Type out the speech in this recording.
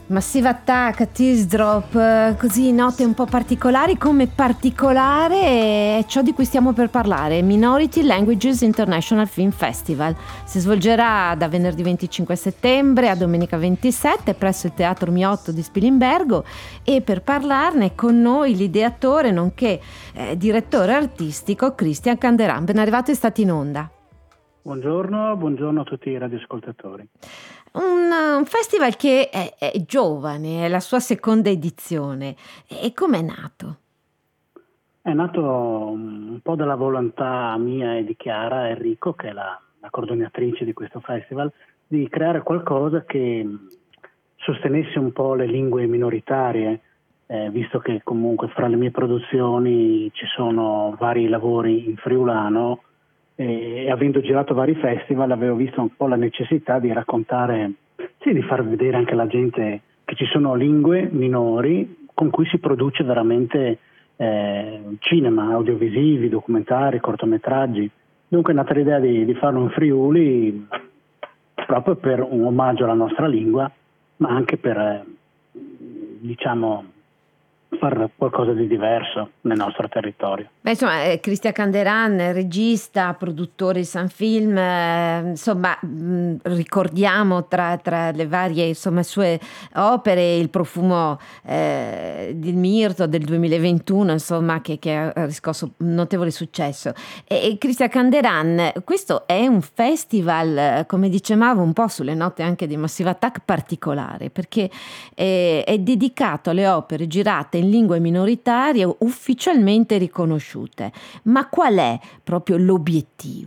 Massive Attack, Teardrop, così note un po' particolari. Come particolare è ciò di cui stiamo per parlare, Minority Languages International Film Festival. Si svolgerà da venerdì 25 settembre a domenica 27 presso il Teatro Miotto di Spilimbergo, e per parlarne con noi l'ideatore nonché direttore artistico Christian Canderan. Ben arrivato e stati in onda. Buongiorno a tutti i radioascoltatori. Un festival che è giovane, è la sua seconda edizione. E com'è nato? È nato un po' dalla volontà mia e di Chiara Enrico, che è la coordinatrice di questo festival, di creare qualcosa che sostenesse un po' le lingue minoritarie, visto che comunque fra le mie produzioni ci sono vari lavori in friulano, e avendo girato vari festival avevo visto un po' la necessità di raccontare, di far vedere anche alla gente che ci sono lingue minori con cui si produce veramente cinema, audiovisivi, documentari, cortometraggi. Dunque è nata l'idea di farlo in Friuli proprio per un omaggio alla nostra lingua, ma anche per fare qualcosa di diverso nel nostro territorio. Beh, insomma, Christian Canderan, regista, produttore di San Film, ricordiamo tra le varie sue opere Il profumo del mirto del 2021, che ha riscosso un notevole successo. E Christian Canderan, questo è un festival, come dicevamo un po' sulle note anche di Massive Attack, particolare, perché è dedicato alle opere girate in lingue minoritarie ufficialmente riconosciute. Ma qual è proprio l'obiettivo?